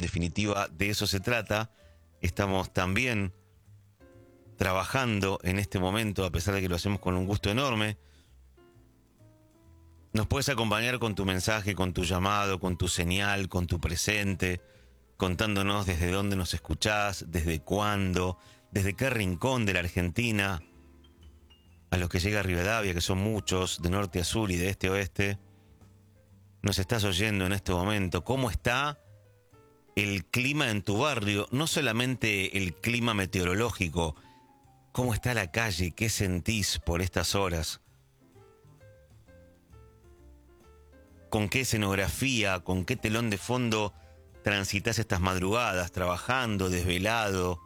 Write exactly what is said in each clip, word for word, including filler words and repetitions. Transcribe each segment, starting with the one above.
definitiva de eso se trata. Estamos también trabajando en este momento, a pesar de que lo hacemos con un gusto enorme. Nos puedes acompañar con tu mensaje, con tu llamado, con tu señal, con tu presente, contándonos desde dónde nos escuchás, desde cuándo, desde qué rincón de la Argentina, a los que llega a Rivadavia, que son muchos, de norte a sur y de este a oeste. Nos estás oyendo en este momento. ¿Cómo está el clima en tu barrio? No solamente el clima meteorológico. ¿Cómo está la calle? ¿Qué sentís por estas horas? ¿Con qué escenografía, con qué telón de fondo transitas estas madrugadas? Trabajando, desvelado,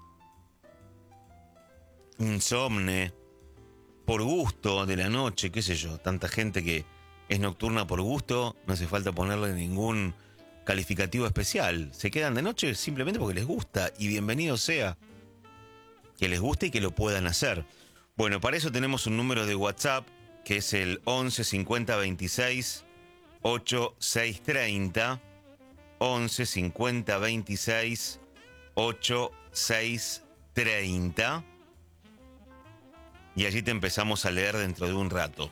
insomne, por gusto de la noche, qué sé yo. Tanta gente que es nocturna por gusto, no hace falta ponerle ningún calificativo especial. Se quedan de noche simplemente porque les gusta, y bienvenido sea que les guste y que lo puedan hacer. Bueno, para eso tenemos un número de WhatsApp que es el once cincuenta veintiséis ochenta y seis treinta, once cincuenta veintiséis ochenta y seis treinta, y allí te empezamos a leer dentro de un rato.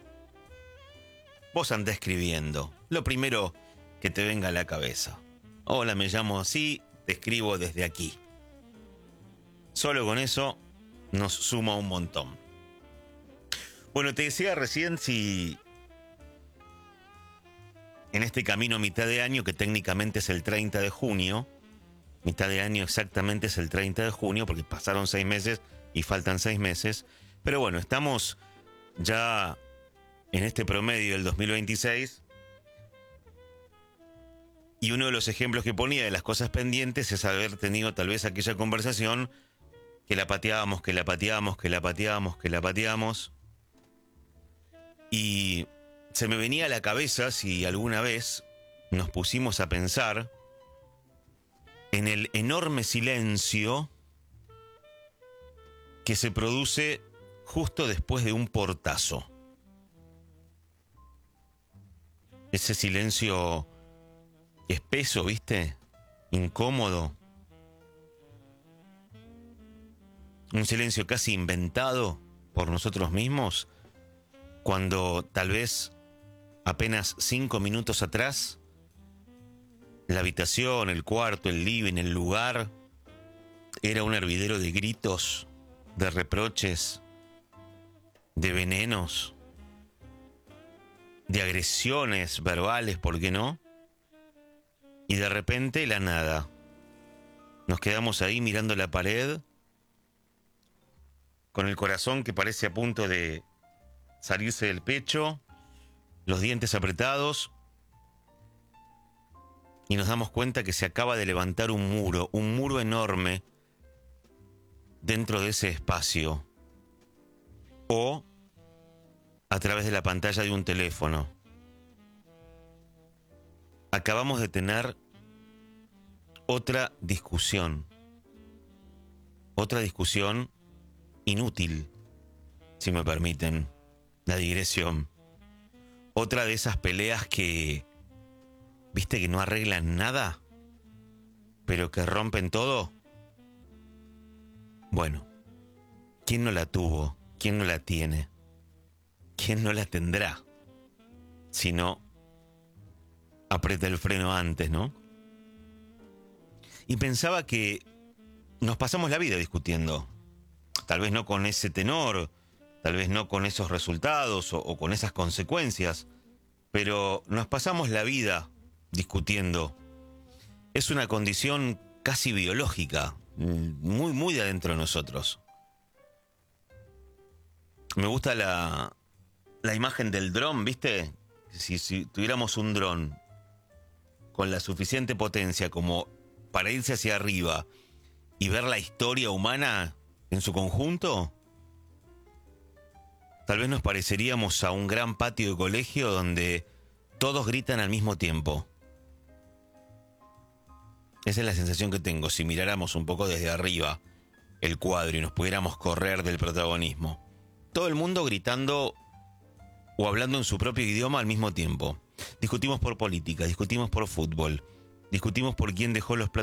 Vos andá escribiendo lo primero que te venga a la cabeza. Hola, me llamo así, te escribo desde aquí. Solo con eso nos suma un montón. Bueno, te decía recién, si en este camino a mitad de año, que técnicamente es el treinta de junio, mitad de año exactamente es el treinta de junio, porque pasaron seis meses y faltan seis meses, pero bueno, estamos ya en este promedio del dos mil veintiséis, y uno de los ejemplos que ponía de las cosas pendientes es haber tenido tal vez aquella conversación que la pateábamos, que la pateábamos, que la pateábamos, que la pateábamos, y se me venía a la cabeza si alguna vez nos pusimos a pensar en el enorme silencio que se produce justo después de un portazo. Ese silencio espeso, ¿viste? Incómodo. Un silencio casi inventado por nosotros mismos, cuando tal vez apenas cinco minutos atrás la habitación, el cuarto, el living, el lugar era un hervidero de gritos, de reproches, de venenos, de agresiones verbales, ¿por qué no? Y de repente la nada. Nos quedamos ahí mirando la pared, con el corazón que parece a punto de salirse del pecho, los dientes apretados, y nos damos cuenta que se acaba de levantar un muro, un muro enorme dentro de ese espacio, o a través de la pantalla de un teléfono. Acabamos de tener otra discusión, otra discusión inútil, si me permiten la digresión. Otra de esas peleas que, viste, que no arreglan nada, pero que rompen todo. Bueno, ¿quién no la tuvo? ¿Quién no la tiene? ¿Quién no la tendrá? Si no, aprieta el freno antes, ¿no? Y pensaba que nos pasamos la vida discutiendo. Tal vez no con ese tenor, tal vez no con esos resultados o, o con esas consecuencias, pero nos pasamos la vida discutiendo. Es una condición casi biológica, muy, muy de adentro de nosotros. Me gusta la, la imagen del dron, ¿viste? Si, si tuviéramos un dron con la suficiente potencia como para irse hacia arriba y ver la historia humana en su conjunto, tal vez nos pareceríamos a un gran patio de colegio donde todos gritan al mismo tiempo. Esa es la sensación que tengo si miráramos un poco desde arriba el cuadro y nos pudiéramos correr del protagonismo. Todo el mundo gritando o hablando en su propio idioma al mismo tiempo. Discutimos por política, discutimos por fútbol, discutimos por quién dejó los platos